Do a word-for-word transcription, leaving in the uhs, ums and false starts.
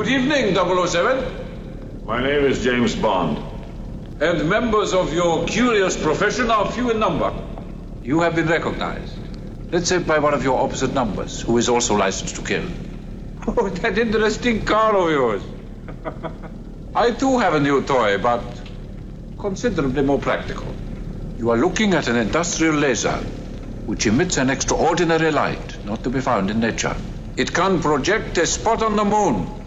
Good evening, double oh seven. My name is James Bond. And members of your curious profession are few in number. You have been recognized. Let's say by one of your opposite numbers, who is also licensed to kill. Oh, that interesting car of yours. I too have a new toy, but considerably more practical. You are looking at an industrial laser, which emits an extraordinary light not to be found in nature. It can project a spot on the moon